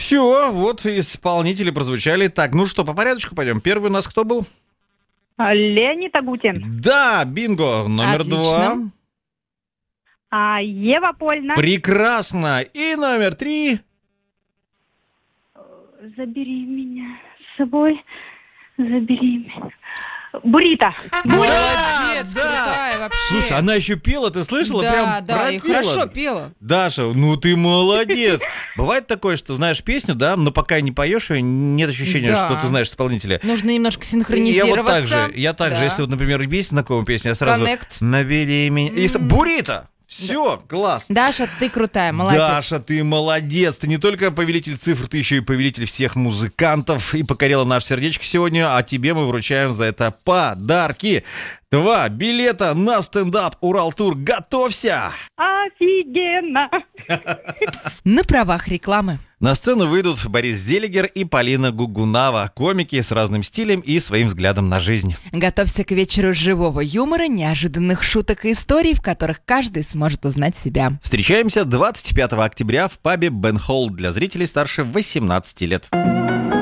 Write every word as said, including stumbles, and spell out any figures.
Все, вот исполнители прозвучали. Так, ну что, по порядочку пойдем. Первый у нас кто был? Леонид Агутин. Да, бинго. Номер Отлично. два. А, Ева Польна. Прекрасно. И номер три. Забери меня с собой. Забери меня. Бурита. Молодец, да. крутая вообще. Слушай, она еще пела, ты слышала? Да, Прям да, и пропела. хорошо пела. Даша, ну ты молодец. Бывает такое, что знаешь песню, да, но пока не поешь ее, нет ощущения, Да. что ты знаешь исполнителя. Нужно немножко И я синхронизироваться. вот так же, я так же, Да. если вот, например, есть знакомая песня, я сразу Connect. набери меня. И с- Бурита! Все, класс. Даша, ты крутая, молодец. Даша, ты молодец. Ты не только повелитель цифр, ты еще и повелитель всех музыкантов. И покорила наше сердечко сегодня, а тебе мы вручаем за это подарки. Два билета на стендап Уралтур. Готовься! Офигенно. На правах рекламы. На сцену выйдут Борис Зелигер и Полина Гугунава. Комики с разным стилем и своим взглядом на жизнь. Готовься к вечеру живого юмора, неожиданных шуток и историй, в которых каждый сможет узнать себя. Встречаемся двадцать пятого октября в пабе Бен Холл для зрителей старше восемнадцати лет.